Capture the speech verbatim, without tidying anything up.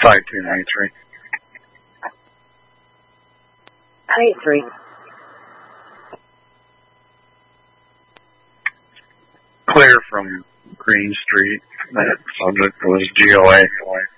five two nine three. Eight three. Clear from Green Street. That subject was G O A.